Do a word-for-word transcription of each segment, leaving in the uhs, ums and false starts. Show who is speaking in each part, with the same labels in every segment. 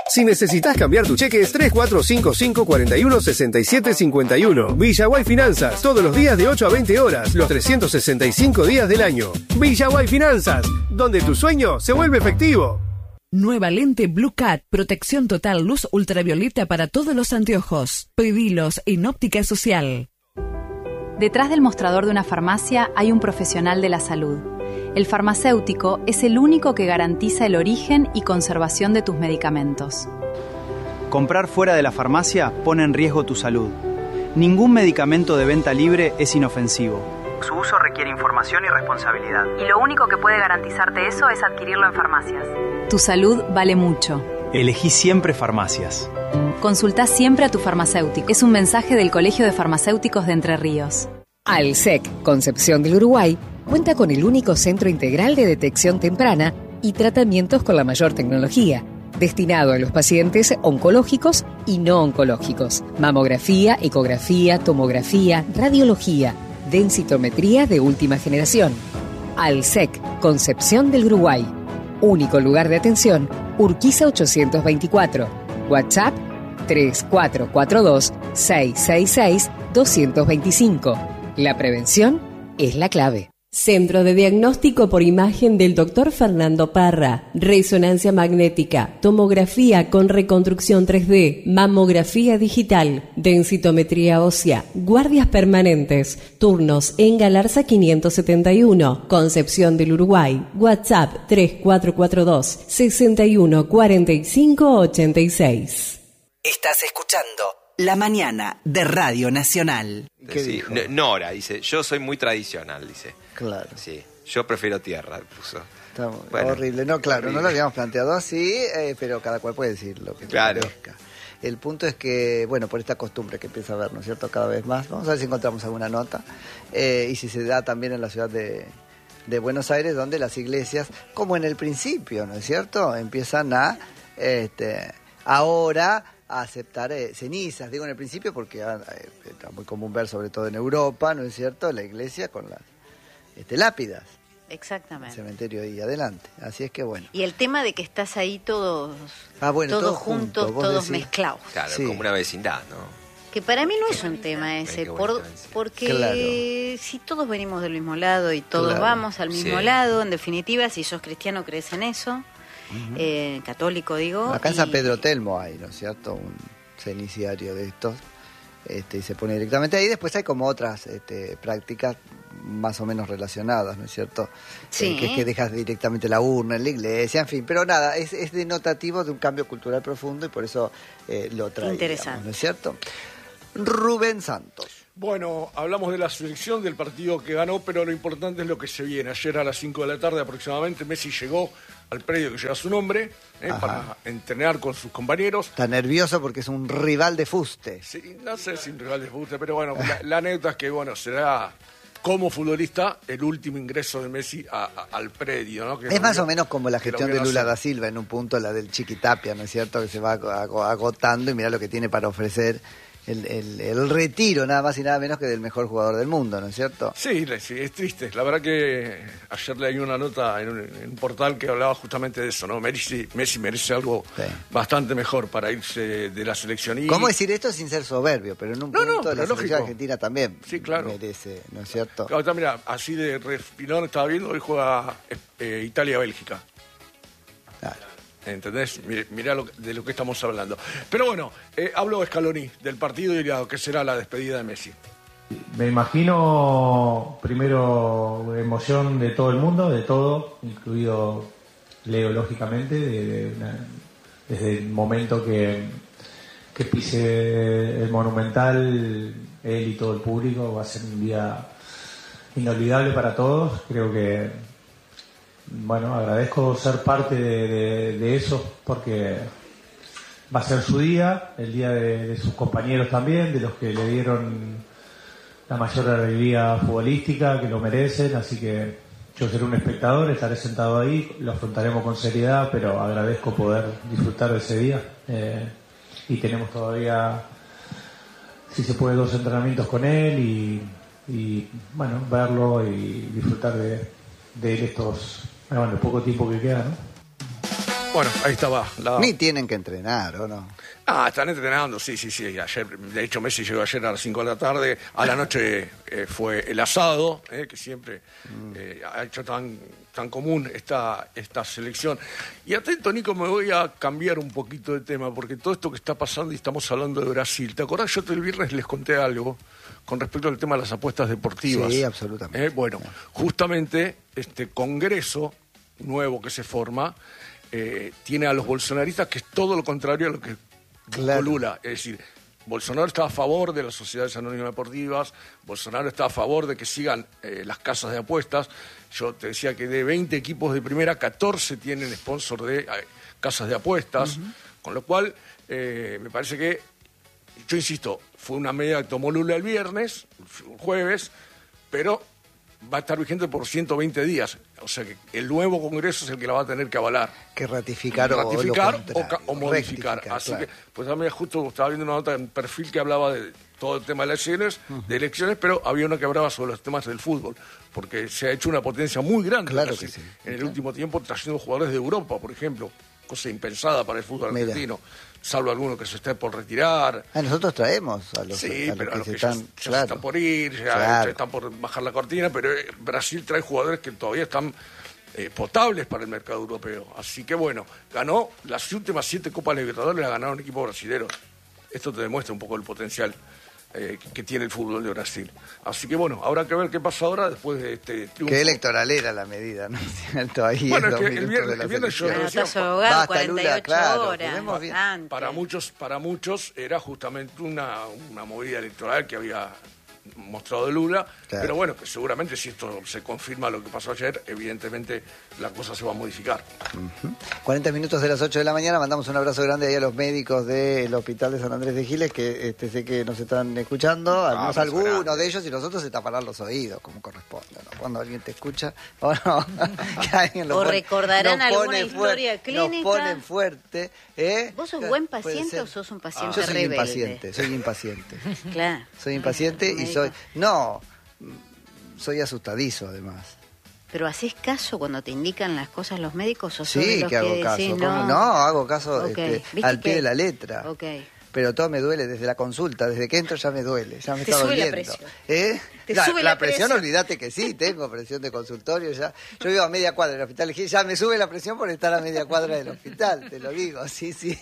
Speaker 1: Si necesitas cambiar tu cheque es tres cuatro cinco cinco cuatro uno seis siete cinco uno. Villaguay Finanzas, todos los días de ocho a veinte horas, los trescientos sesenta y cinco días del año. Villaguay Finanzas, donde tu sueño se vuelve efectivo.
Speaker 2: Nueva lente Blue Cat, protección total luz ultravioleta para todos los anteojos. Pedilos en Óptica Social.
Speaker 3: Detrás del mostrador de una farmacia hay un profesional de la salud. El farmacéutico es el único que garantiza el origen y conservación de tus medicamentos.
Speaker 4: Comprar fuera de la farmacia pone en riesgo tu salud. Ningún medicamento de venta libre es inofensivo. Su uso requiere información y responsabilidad.
Speaker 3: Y lo único que puede garantizarte eso es adquirirlo en farmacias. Tu salud vale mucho.
Speaker 4: Elegí siempre farmacias.
Speaker 3: Consulta siempre a tu farmacéutico. Es un mensaje del Colegio de Farmacéuticos de Entre Ríos.
Speaker 5: Alsec, Concepción del Uruguay, cuenta con el único centro integral de detección temprana y tratamientos con la mayor tecnología, destinado a los pacientes oncológicos y no oncológicos. Mamografía, ecografía, tomografía, radiología, densitometría de última generación. Alsec, Concepción del Uruguay. Único lugar de atención, Urquiza ochocientos veinticuatro. WhatsApp tres cuatro cuatro dos seis seis seis dos dos cinco. La prevención es la clave.
Speaker 6: Centro de Diagnóstico por Imagen del doctor Fernando Parra. Resonancia magnética, tomografía con reconstrucción tres D, mamografía digital, densitometría ósea, guardias permanentes, turnos en Galarza quinientos setenta y uno, Concepción del Uruguay. WhatsApp tres cuatro cuatro dos seis uno cuatro cinco ocho seis.
Speaker 7: Estás escuchando La Mañana de Radio Nacional.
Speaker 8: ¿Qué sí, dijo? Nora dice, yo soy muy tradicional, dice.
Speaker 9: Claro.
Speaker 8: Sí, yo prefiero tierra, puso.
Speaker 9: Está
Speaker 8: bueno,
Speaker 9: horrible. No, claro,
Speaker 8: horrible.
Speaker 9: No lo habíamos planteado así, eh, pero cada cual puede decir lo que
Speaker 8: claro.
Speaker 9: parezca. El punto es que, bueno, por esta costumbre que empieza a haber, ¿no es cierto?, cada vez más. Vamos a ver si encontramos alguna nota. Eh, y si se da también en la ciudad de, de Buenos Aires, donde las iglesias, como en el principio, ¿no es cierto?, empiezan a, este, ahora... a aceptar eh, cenizas, digo en el principio porque ah, eh, está muy común ver, sobre todo en Europa, ¿no es cierto?, la iglesia con las este, lápidas.
Speaker 10: Exactamente.
Speaker 9: El cementerio ahí adelante. Así es que bueno.
Speaker 10: Y el tema de que estás ahí todos,
Speaker 9: ah, bueno,
Speaker 10: todos
Speaker 9: todo
Speaker 10: juntos,
Speaker 9: junto,
Speaker 10: todos
Speaker 9: decís,
Speaker 10: mezclados.
Speaker 8: Claro,
Speaker 9: sí.
Speaker 8: Como una vecindad, ¿no?
Speaker 10: Que para mí no es un tema ese, por, porque
Speaker 9: claro.
Speaker 10: si todos venimos del mismo lado y todos
Speaker 9: Claro.
Speaker 10: vamos al mismo
Speaker 8: Sí.
Speaker 10: lado, en definitiva, si sos cristiano crees en eso, uh-huh. eh, católico digo.
Speaker 9: Acá en
Speaker 10: y...
Speaker 9: San Pedro Telmo hay, ¿no es cierto?, un ceniciario de estos, este, y se pone directamente ahí. Después hay como otras este, prácticas más o menos relacionadas, ¿no es cierto?
Speaker 10: Sí.
Speaker 9: Eh, que es que dejas directamente la urna en la iglesia, en fin. Pero nada, es, es denotativo de un cambio cultural profundo y por eso eh, lo trae.
Speaker 10: Interesante.
Speaker 9: ¿No es cierto? Rubén Santos.
Speaker 11: Bueno, hablamos de la selección, del partido que ganó, pero lo importante es lo que se viene. Ayer a las cinco de la tarde aproximadamente, Messi llegó al predio que lleva su nombre eh, para entrenar con sus compañeros.
Speaker 9: Está nervioso porque es un rival de fuste.
Speaker 11: Sí, no sé si un rival de fuste, pero bueno, la, la anécdota es que bueno, será como futbolista el último ingreso de Messi a, a, al predio, ¿no? Que
Speaker 9: es
Speaker 11: no
Speaker 9: más
Speaker 11: vio,
Speaker 9: o menos como la gestión de Lula da Silva en un punto, la del Chiquitapia, ¿no es cierto?, que se va agotando y mirá lo que tiene para ofrecer. El, el, el retiro, nada más y nada menos que del mejor jugador del mundo, ¿no es cierto?
Speaker 11: Sí, sí, es triste. La verdad que ayer leí una nota en un, en un portal que hablaba justamente de eso, ¿no? Messi, Messi merece algo sí. bastante mejor para irse de la selección. Y...
Speaker 9: ¿Cómo decir esto sin ser soberbio? Pero en un
Speaker 11: no,
Speaker 9: punto
Speaker 11: no,
Speaker 9: la
Speaker 11: lógico.
Speaker 9: selección argentina también
Speaker 11: sí, claro.
Speaker 9: merece, ¿no es cierto?
Speaker 11: Claro, mira, así de refilón estaba viendo, hoy juega eh, Italia-Bélgica.
Speaker 9: Claro.
Speaker 11: ¿Entendés? Mirá lo, de lo que estamos hablando. Pero bueno, eh, hablo de Scaloni, del partido y de lo que será la despedida de Messi.
Speaker 12: Me imagino, primero, emoción de todo el mundo, de todo, incluido Leo, lógicamente, de, de una, desde el momento que, que pise el Monumental, él y todo el público, va a ser un día inolvidable para todos. Creo que bueno, agradezco ser parte de, de, de eso porque va a ser su día, el día de, de sus compañeros también, de los que le dieron la mayor alegría futbolística, que lo merecen, así que yo seré un espectador, estaré sentado ahí, lo afrontaremos con seriedad, pero agradezco poder disfrutar de ese día. Eh, y tenemos todavía, si se puede, dos entrenamientos con él y, y bueno, verlo y disfrutar de, de él estos... bueno, el poco tiempo que queda, ¿no?
Speaker 11: Bueno, ahí estaba. La...
Speaker 9: Ni tienen que entrenar, ¿o no?
Speaker 11: Ah, están entrenando, sí, sí, sí. Ayer, de hecho, Messi llegó ayer a las cinco de la tarde. A la noche eh, fue el asado, eh, que siempre eh, ha hecho tan, tan común esta, esta selección. Y atento, Nico, me voy a cambiar un poquito de tema, porque todo esto que está pasando, y estamos hablando de Brasil. ¿Te acordás? Yo el viernes les conté algo con respecto al tema de las apuestas deportivas.
Speaker 9: Sí, absolutamente.
Speaker 11: Eh, bueno, justamente este congreso nuevo que se forma eh, tiene a los bolsonaristas, que es todo lo contrario a lo que
Speaker 9: Claro.
Speaker 11: Lula. Es decir, Bolsonaro está a favor de las sociedades anónimas deportivas, Bolsonaro está a favor de que sigan eh, las casas de apuestas. Yo te decía que de veinte equipos de primera, catorce tienen sponsor de eh, casas de apuestas, uh-huh. Con lo cual eh, me parece que, yo insisto, fue una medida que tomó Lula el viernes, el jueves, pero va a estar vigente por ciento veinte días. O sea que el nuevo Congreso es el que la va a tener que avalar.
Speaker 9: Que ratificar,
Speaker 11: ratificar
Speaker 9: o,
Speaker 11: o, o modificar. Así claro. que, pues también justo estaba viendo una nota en Perfil que hablaba de todo el tema de elecciones, uh-huh. de elecciones, pero había una que hablaba sobre los temas del fútbol, porque se ha hecho una potencia muy grande
Speaker 9: claro
Speaker 11: casi,
Speaker 9: que sí.
Speaker 11: en el último tiempo, trayendo jugadores de Europa, por ejemplo, cosa impensada para el fútbol Mira. argentino. Salvo alguno que se esté por retirar.
Speaker 9: Ah, nosotros traemos a los,
Speaker 11: sí,
Speaker 9: a los
Speaker 11: pero
Speaker 9: que,
Speaker 11: a los
Speaker 9: se,
Speaker 11: que
Speaker 9: están,
Speaker 11: ya, ya
Speaker 9: claro.
Speaker 11: se están por ir, ya
Speaker 9: claro.
Speaker 11: están por bajar la cortina, pero Brasil trae jugadores que todavía están eh, potables para el mercado europeo. Así que bueno, ganó las últimas siete Copas Libertadores, la ganaron equipos brasileños. Esto te demuestra un poco el potencial eh, que tiene el fútbol de Brasil. Así que bueno, habrá que ver qué pasa ahora después de este triunfo.
Speaker 9: Qué electoralera la medida, ¿no? Ahí
Speaker 11: bueno, es que el viernes, el viernes yo decía,
Speaker 10: abogado, cuarenta y ocho
Speaker 9: claro,
Speaker 10: horas.
Speaker 11: Para muchos, para muchos era justamente una, una movida electoral que había mostrado Lula, claro. Pero bueno, que seguramente si esto se confirma lo que pasó ayer, evidentemente la cosa se va a modificar.
Speaker 9: Uh-huh. cuarenta minutos de las ocho de la mañana, mandamos un abrazo grande ahí a los médicos del Hospital de San Andrés de Giles, que este, sé que nos están escuchando, ah, algunos grande. de ellos, y los otros se taparán los oídos, como corresponde, ¿no? Cuando alguien te escucha, o no, que alguien lo
Speaker 10: o
Speaker 9: pone,
Speaker 10: recordarán alguna
Speaker 9: fuerte,
Speaker 10: historia clínica.
Speaker 9: Nos ponen fuerte, ¿eh?
Speaker 10: ¿Vos sos buen paciente o sos un paciente
Speaker 9: ah, yo soy
Speaker 10: rebelde?
Speaker 9: impaciente, soy impaciente.
Speaker 10: Claro.
Speaker 9: Soy impaciente y soy... No, soy asustadizo además.
Speaker 10: ¿Pero haces caso cuando te indican las cosas los médicos? ¿O
Speaker 9: sí,
Speaker 10: los
Speaker 9: que hago
Speaker 10: que
Speaker 9: caso.
Speaker 10: decís,
Speaker 9: no? no, hago caso okay. este, al pie que... de la letra.
Speaker 10: Okay.
Speaker 9: Pero todo me duele desde la consulta, desde que entro ya me duele, ya me
Speaker 10: te
Speaker 9: está
Speaker 10: sube
Speaker 9: doliendo.
Speaker 10: La presión.
Speaker 9: ¿Eh?
Speaker 10: Te
Speaker 9: la,
Speaker 10: sube
Speaker 9: la,
Speaker 10: la
Speaker 9: presión,
Speaker 10: presión,
Speaker 9: olvídate que sí, tengo presión de consultorio ya. Yo vivo a media cuadra del hospital, ya me sube la presión por estar a media cuadra del hospital, te lo digo, sí, sí.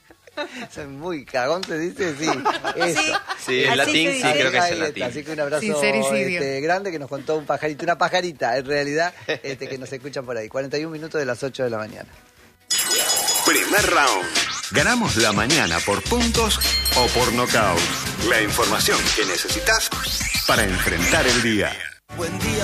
Speaker 9: Soy muy cagón, ¿te dice? Sí, eso.
Speaker 8: Sí, sí en latín sí, creo que es en latín.
Speaker 9: Así que un abrazo este, grande que nos contó un pajarito, una pajarita, en realidad, este, que nos escuchan por ahí. cuarenta y un minutos de las ocho de la mañana.
Speaker 13: Primer round. Ganamos la mañana por puntos o por nocaut. La información que necesitas para enfrentar el día.
Speaker 14: Buen día.